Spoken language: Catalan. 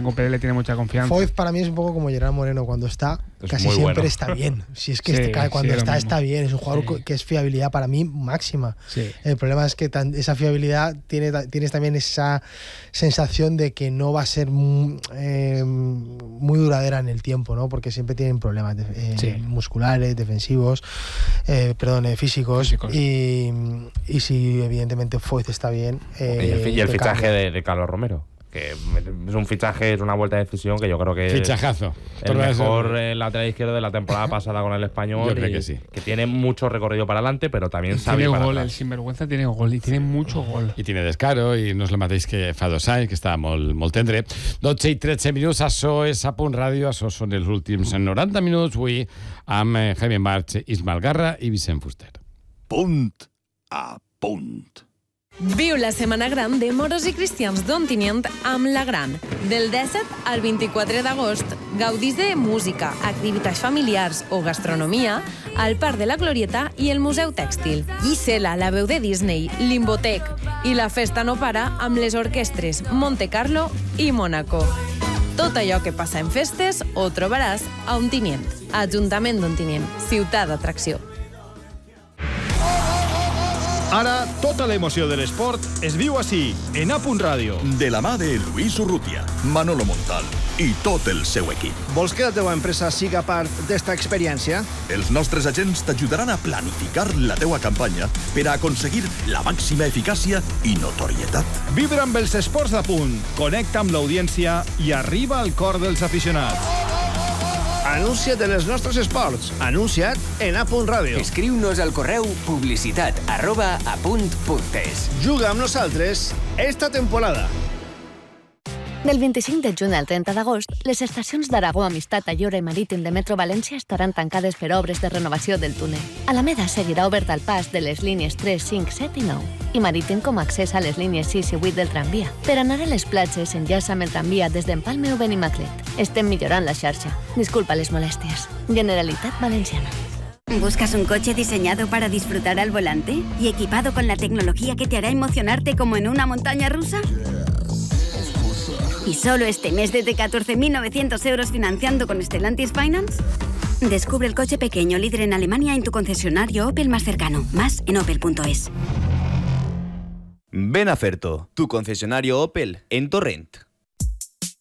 Domingo Pérez le tiene mucha confianza. Foyth para mí es un poco como Gerard Moreno, cuando está, casi siempre está bien. Si es que cuando está bien, es un jugador que es fiabilidad para mí máxima. Sí. El problema es que esa fiabilidad tienes también esa sensación de que no va a ser muy duradera en el tiempo, ¿no? Porque siempre tienen problemas musculares, defensivos, físicos. Y si evidentemente Foyth está bien. Y el fichaje de Carlos Romero, que es un fichaje, es una vuelta de decisión que yo creo que fichajazo. Es el mejor lateral izquierdo de la temporada pasada con el Español. Yo creo que sí. Que tiene mucho recorrido para adelante, pero también sabe tiene para gol, atrás. el sinvergüenza tiene gol, y tiene mucho gol. I tiene descaro, i no és el mateix que fa 2 anys, que estava molt tendre. 12 i 13 minuts, això és A Punt Ràdio, això són els últims 90 minuts, avui amb Jaime March, Ismael Garra i Vicent Fuster. Punt a punt. Viu la Setmana Gran de Moros i Cristians d'Ontinyent amb La Gran. Del 17 al 24 d'agost, gaudís de música, activitats familiars o gastronomia al Parc de la Glorieta i el Museu Tèxtil. Gisela, la veu de Disney, Limbotec i la festa no para amb les orquestres Monte Carlo i Mónaco. Tot allò que passa en festes ho trobaràs a Ontinyent. Ajuntament d'Ontinyent, ciutat d'atracció. Ara, tota l'emoció de l'esport es viu així, en A Punt Ràdio. De la mà de Luis Urrutia, Manolo Montal i tot el seu equip. Vols que la teva empresa siga part d'esta experiència? Els nostres agents t'ajudaran a planificar la teua campanya per a aconseguir la màxima eficàcia i notorietat. Vibra amb els esports d'Apunt, connecta amb l'audiència i arriba al cor dels aficionats. Anuncia't en els nostres esports. Anuncia't en A Punt Ràdio. Escriu-nos al correu publicitat@apunt.es. Juga amb nosaltres esta temporada. Del 25 de juny al 30 d'agost, les estacions d'Aragó, Amistat, Ayora i Marítim de Metro València estaran tancades per obres de renovació del túnel. Alameda seguirà obert al pas de les línies 3, 5, 7 i 9 i Marítim com a accés a les línies 6 i 8 del tramvia. Per anar a les platges, enllaça amb el tramvia des d'Empalme o Benimaclet. Estem millorant la xarxa. Disculpa les molèsties. Generalitat Valenciana. ¿Buscas un coche diseñado para disfrutar al volante y equipado con la tecnología que te hará emocionarte como en una montaña rusa? ¿Y solo este mes desde 14.900 euros financiando con Stellantis Finance? Descubre el coche pequeño líder en Alemania en tu concesionario Opel más cercano. Más en opel.es. Ven a Ferto, tu concesionario Opel en Torrent.